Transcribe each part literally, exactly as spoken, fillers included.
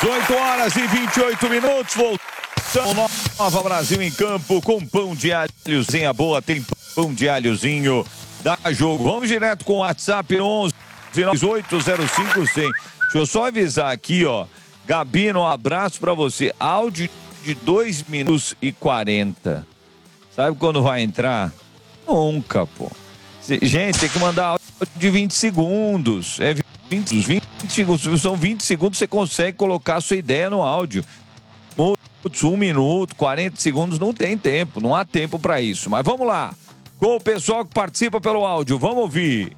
oito horas e vinte e oito minutos, voltamos. Nova Brasil em campo com pão de alhozinha boa, tem pão de alhozinho, dá jogo. Vamos direto com o WhatsApp onze nove oito zero cinco cem. Deixa eu só avisar aqui, ó. Gabino, um abraço pra você. Áudio de dois minutos e quarenta. Sabe quando vai entrar? Nunca, pô. Gente, tem que mandar áudio de vinte segundos. É vinte, vinte segundos. São vinte segundos, você consegue colocar a sua ideia no áudio. Um minuto, quarenta segundos, não tem tempo. Não há tempo pra isso. Mas vamos lá. Com o pessoal que participa pelo áudio. Vamos ouvir.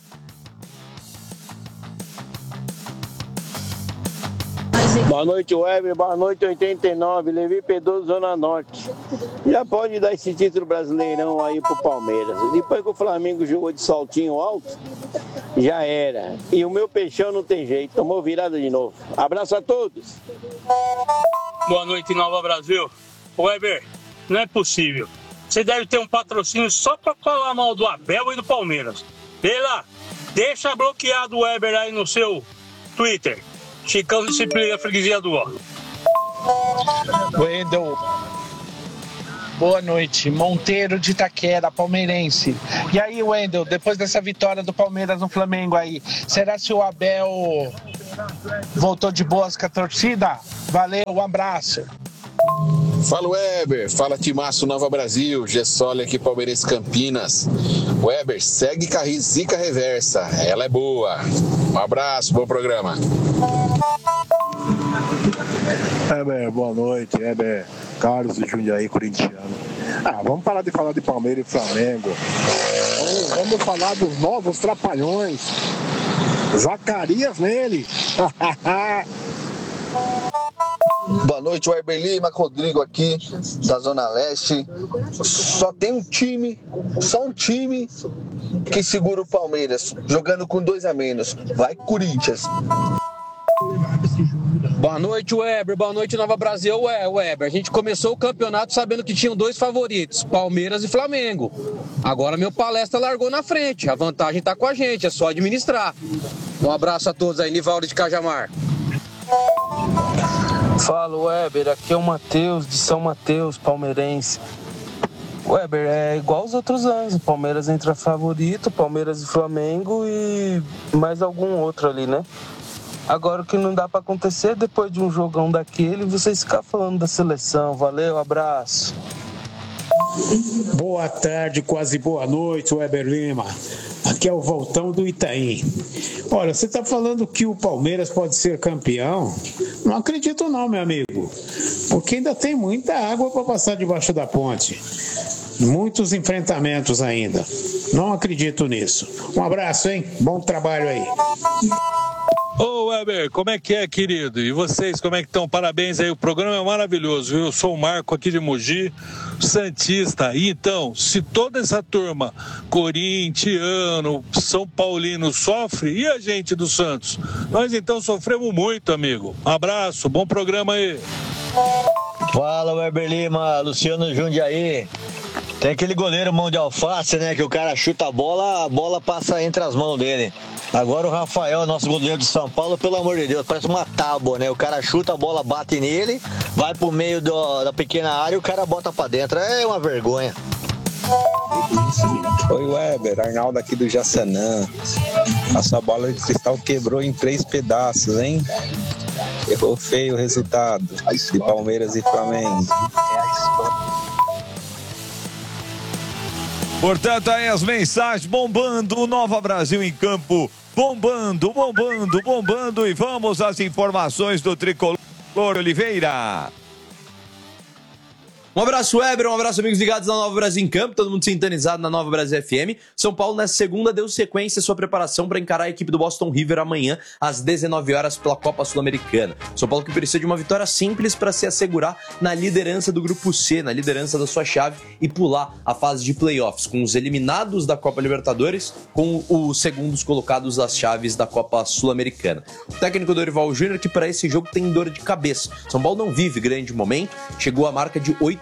Boa noite, Weber. Boa noite, oitenta e nove. Levi Pedroso, Zona Norte. Já pode dar esse título brasileirão aí pro Palmeiras. Depois que o Flamengo jogou de saltinho alto, já era. E o meu peixão não tem jeito. Tomou virada de novo. Abraço a todos. Boa noite, Nova Brasil. Weber, não é possível. Você deve ter um patrocínio só pra falar mal do Abel e do Palmeiras. Vê lá, deixa bloqueado o Weber aí no seu Twitter. Chicão disciplina a freguesia do ó. Wendel, boa noite. Monteiro de Itaquera, palmeirense. E aí, Wendel, depois dessa vitória do Palmeiras no Flamengo aí, será se o Abel voltou de boas com a torcida? Valeu, um abraço. Fala, Weber, fala Timaço Nova Brasil, Gessoli aqui, Palmeirense Campinas. Weber, segue com a zica reversa, ela é boa. Um abraço, bom programa. Weber, boa noite, Weber, Carlos de Jundiaí, corintiano. Ah, vamos parar de falar de Palmeiras e Flamengo. Vamos, vamos falar dos novos trapalhões. Zacarias nele. Boa noite, Weber Lima, Rodrigo aqui da Zona Leste. Só tem um time, só um time que segura o Palmeiras, jogando com dois a menos. Vai, Corinthians. Boa noite, Weber. Boa noite, Nova Brasil. Ué, Weber, a gente começou o campeonato sabendo que tinham dois favoritos, Palmeiras e Flamengo. Agora meu palestra largou na frente. A vantagem tá com a gente, é só administrar. Um abraço a todos aí, Nivaldo de Cajamar. Fala, Weber, aqui é o Matheus de São Mateus, palmeirense. Weber, é igual os outros anos, o Palmeiras entra favorito, Palmeiras e Flamengo e mais algum outro ali, né? Agora o que não dá pra acontecer depois de um jogão daquele, vocês ficar falando da seleção. Valeu, abraço. Boa tarde, quase boa noite, Weber Lima. Aqui é o Voltão do Itaim. Olha, você está falando que o Palmeiras pode ser campeão? Não acredito não, meu amigo. Porque ainda tem muita água para passar debaixo da ponte. Muitos enfrentamentos ainda. Não acredito nisso. Um abraço, hein? Bom trabalho aí. Ô Weber, como é que é, querido? E vocês, como é que estão? Parabéns aí, o programa é maravilhoso, viu? Eu sou o Marco aqui de Mogi, santista. E então, se toda essa turma, corintiano, São Paulino, sofre, e a gente do Santos? Nós então sofremos muito, amigo. Um abraço, bom programa aí. Fala, Weber Lima, Luciano Jundiaí. Tem aquele goleiro mão de alface, né? Que o cara chuta a bola, a bola passa entre as mãos dele. Agora o Rafael, nosso goleiro de São Paulo, pelo amor de Deus, parece uma tábua, né? O cara chuta, a bola bate nele, vai pro meio do, da pequena área e o cara bota pra dentro. É uma vergonha. Oi, Weber, Arnaldo aqui do Jaçanã. A sua bola de cristal quebrou em três pedaços, hein? Errou feio o resultado de Palmeiras e Flamengo. Portanto, aí as mensagens bombando, o Nova Brasil em campo, bombando, bombando, bombando, e vamos às informações do Tricolor Oliveira. Um abraço, Weber, um abraço, amigos ligados na Nova Brasil em Campo, todo mundo sintonizado na Nova Brasil F M. São Paulo, nessa segunda, deu sequência à sua preparação para encarar a equipe do Boston River amanhã, às dezenove horas, pela Copa Sul-Americana. São Paulo que precisa de uma vitória simples para se assegurar na liderança do Grupo C, na liderança da sua chave, e pular a fase de playoffs, com os eliminados da Copa Libertadores, com os segundos colocados das chaves da Copa Sul-Americana. O técnico Dorival Júnior, que para esse jogo tem dor de cabeça. São Paulo não vive grande momento, chegou à marca de oito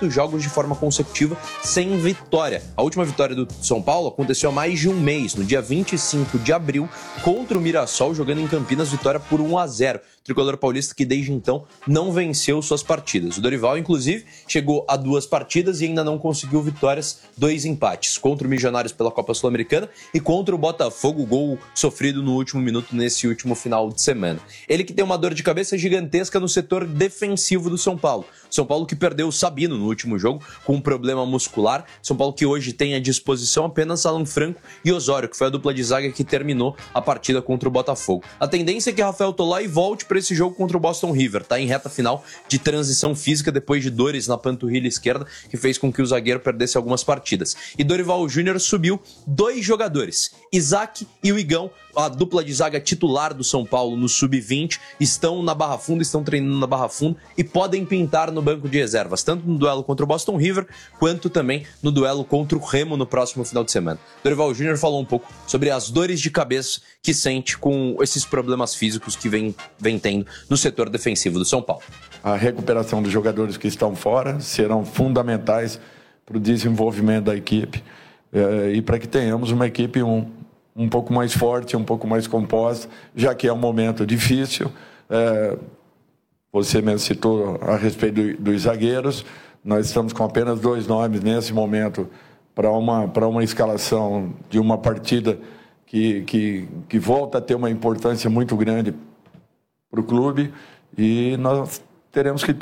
oito jogos de forma consecutiva sem vitória. A última vitória do São Paulo aconteceu há mais de um mês, no dia vinte e cinco de abril, contra o Mirassol, jogando em Campinas, vitória por um a zero. O tricolor paulista que desde então não venceu suas partidas. O Dorival, inclusive, chegou a duas partidas e ainda não conseguiu vitórias, dois empates, contra o Milionários pela Copa Sul-Americana e contra o Botafogo, gol sofrido no último minuto nesse último final de semana. Ele que tem uma dor de cabeça gigantesca no setor defensivo do São Paulo. São Paulo que perdeu o Sabino no último jogo com um problema muscular. São Paulo que hoje tem à disposição apenas Alan Franco e Osório, que foi a dupla de zaga que terminou a partida contra o Botafogo. A tendência é que Rafael Tolói volte para esse jogo contra o Boston River, tá em reta final de transição física depois de dores na panturrilha esquerda, que fez com que o zagueiro perdesse algumas partidas. E Dorival Júnior subiu dois jogadores, Isaac e o Igão, a dupla de zaga titular do São Paulo no sub vinte, estão na Barra Funda, estão treinando na Barra Funda e podem pintar no banco de reservas, tanto no duelo contra o Boston River, quanto também no duelo contra o Remo no próximo final de semana. Dorival Júnior falou um pouco sobre as dores de cabeça que sente com esses problemas físicos que vem, vem tendo no setor defensivo do São Paulo. A recuperação dos jogadores que estão fora serão fundamentais para o desenvolvimento da equipe eh, e para que tenhamos uma equipe um, um pouco mais forte, um pouco mais composta, já que é um momento difícil. Eh, você me citou a respeito do, dos zagueiros. Nós estamos com apenas dois nomes nesse momento para uma, para uma escalação de uma partida que, que, que volta a ter uma importância muito grande para o clube, e nós teremos que